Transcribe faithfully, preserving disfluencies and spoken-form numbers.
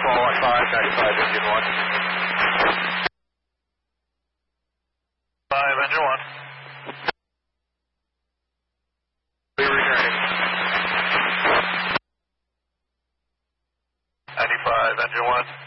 Control one five, ninety-five, engine one. five, engine one. Be returning. ninety-five, engine one.